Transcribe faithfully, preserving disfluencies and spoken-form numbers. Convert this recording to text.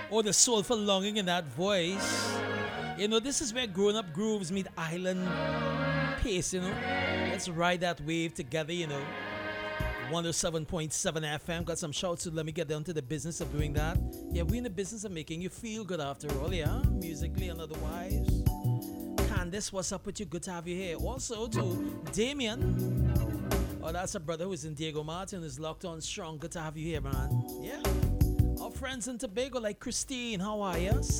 Oh, the soulful longing in that voice. You know, this is where grown-up grooves meet island pace, you know. Let's ride that wave together, you know. one oh seven point seven F M. Got some shouts, so let me get down to the business of doing that. Yeah, we're in the business of making you feel good after all, yeah? Musically and otherwise. Candice, what's up with you? Good to have you here. Also to Damien. Oh, that's a brother who's in Diego Martin, is locked on strong. Good to have you here, man. Yeah. Our friends in Tobago like Christine, how are you?